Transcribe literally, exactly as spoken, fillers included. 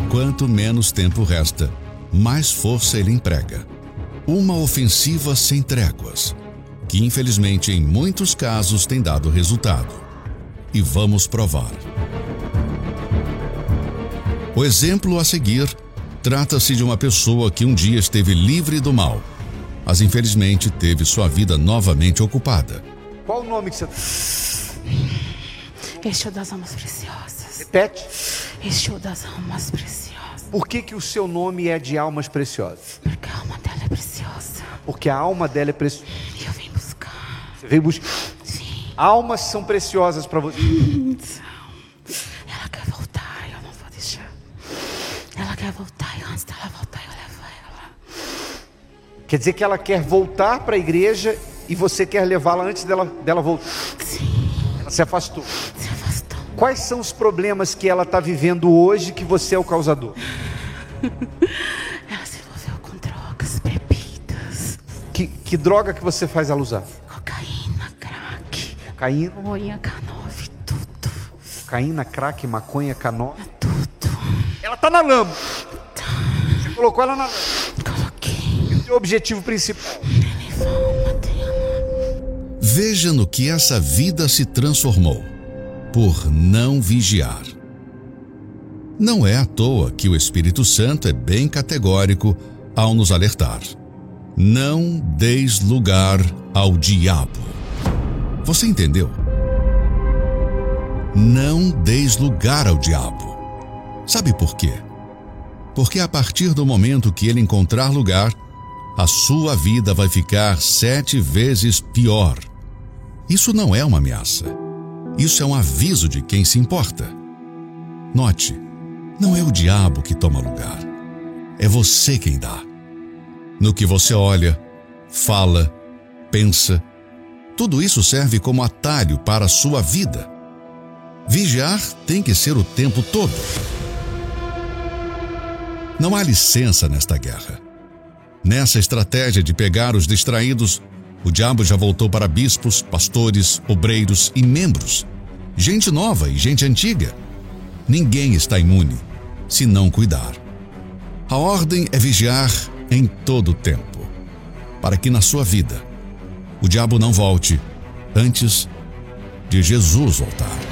Quanto menos tempo resta, mais força ele emprega. Uma ofensiva sem tréguas, que infelizmente em muitos casos tem dado resultado. E vamos provar. O exemplo a seguir trata-se de uma pessoa que um dia esteve livre do mal, mas infelizmente teve sua vida novamente ocupada. Qual o nome que você... Exu das almas preciosas. Repete. Exu das almas preciosas. Por que que o seu nome é de almas preciosas? Porque a alma dela é preciosa. Porque a alma dela é preciosa. E eu vim buscar. Você veio buscar. Sim. Almas são preciosas para você. Ela quer voltar, eu não vou deixar. Ela quer voltar e antes dela voltar eu levo ela. Quer dizer que ela quer voltar para a igreja e você quer levá-la antes dela, dela voltar. Sim. Ela se afastou. Se afastou. Quais são os problemas que ela está vivendo hoje que você é o causador? Ela se envolveu com drogas, bebidas. Que, que droga que você faz ela usar? Cocaína, crack. Cocaína, Maconha, canove, tudo. cocaína, crack, maconha, canó. Tudo. Ela está na lama. Você colocou ela na lama. Coloquei. E o seu objetivo principal? Levar a alma dela. Veja no que essa vida se transformou, por não vigiar. Não é à toa que o Espírito Santo é bem categórico ao nos alertar. Não deis lugar ao diabo. Você entendeu? Não deis lugar ao diabo. Sabe por quê? Porque a partir do momento que ele encontrar lugar, a sua vida vai ficar sete vezes pior. Isso não é uma ameaça. Isso é um aviso de quem se importa. Note, não é o diabo que toma lugar. É você quem dá. No que você olha, fala, pensa, tudo isso serve como atalho para a sua vida. Vigiar tem que ser o tempo todo. Não há licença nesta guerra. Nessa estratégia de pegar os distraídos, o diabo já voltou para bispos, pastores, obreiros e membros. Gente nova e gente antiga. Ninguém está imune, se não cuidar. A ordem é vigiar em todo o tempo, para que na sua vida, o diabo não volte antes de Jesus voltar.